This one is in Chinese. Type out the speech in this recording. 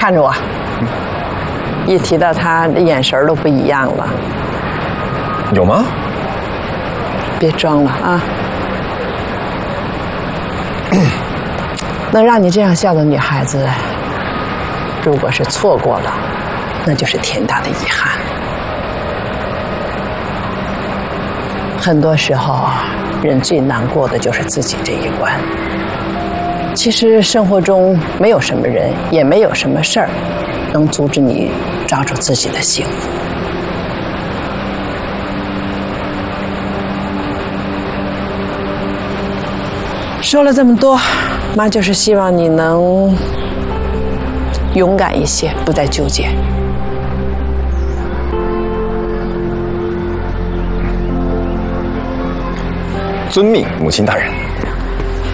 看着我，一提到他，眼神都不一样了。 有吗？ 别装了啊！能让你这样笑的女孩子，如果是错过了，那就是天大的遗憾。很多时候，人最难过的就是自己这一关。其实生活中没有什么人，也没有什么事儿，能阻止你抓住自己的幸福。说了这么多，妈就是希望你能勇敢一些，不再纠结。 遵命，母亲大人。